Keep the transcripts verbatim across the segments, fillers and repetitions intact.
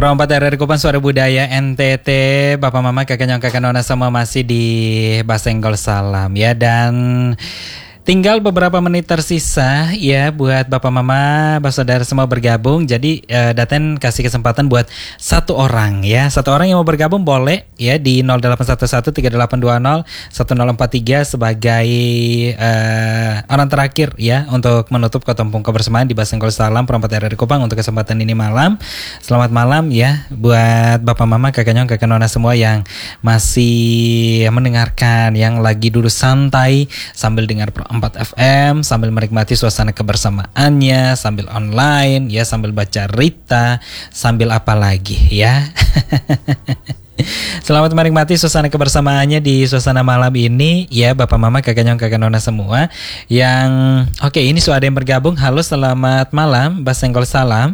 Perompat R R Kupang Suara Budaya N T T, Bapak Mama, Kakak Nyong, Kakak Nona semua masih di Basenggol Salam ya. Dan tinggal beberapa menit tersisa ya buat Bapak Mama, Bapak Saudara semua bergabung. Jadi uh, Daten kasih kesempatan buat satu orang ya. Satu orang yang mau bergabung boleh ya di nol delapan satu satu tiga delapan dua nol satu nol empat tiga sebagai uh, orang terakhir ya untuk menutup ketumpung kebersamaan di Basenggol Salam Perompat R R Kupang untuk kesempatan ini malam. Selamat malam ya buat Bapak Mama, Kakak Nyong, Kakak Nona semua yang masih mendengarkan, yang lagi duduk santai sambil dengar empat F M, sambil menikmati suasana kebersamaannya, sambil online ya, sambil baca Rita, sambil apa lagi ya. Selamat menikmati suasana kebersamaannya di suasana malam ini ya Bapak Mama, Kakak Nyong, Kakak Nona semua yang oke okay, ini sudah ada yang bergabung. Halo, selamat malam Basenggol Salam.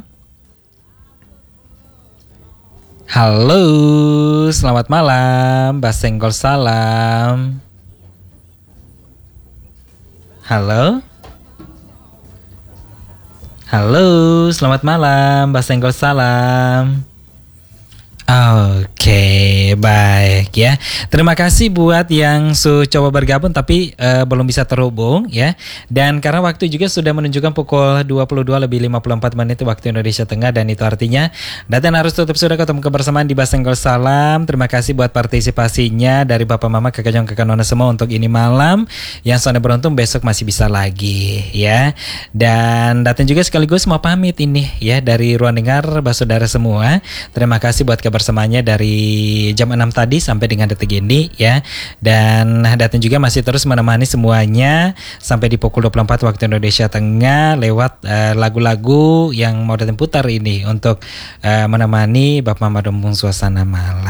Halo, selamat malam Basenggol Salam. Halo. Halo, selamat malam Basenggol Salam. Oke, baik ya. Terima kasih buat yang su coba bergabung tapi uh, belum bisa terhubung ya. Dan karena waktu juga sudah menunjukkan pukul dua puluh dua lebih lima puluh empat menit waktu Indonesia Tengah, dan itu artinya Daten harus tutup sudah ketemu kebersamaan di Basenggol Salam. Terima kasih buat partisipasinya dari Bapak Mama, Kakak Nyong, Kakak Nona semua untuk ini malam. Yang soalnya beruntung besok masih bisa lagi ya. Dan Daten juga sekaligus mau pamit ini ya dari ruang dengar Bapak Saudara semua. Terima kasih buat kebersamaannya dari jam enam tadi sampai dengan detik ini ya. Dan Daten juga masih terus menemani semuanya sampai di pukul dua puluh empat waktu Indonesia Tengah lewat uh, lagu-lagu yang mau Daten putar ini untuk uh, menemani Bapak Mama Dompung suasana malam.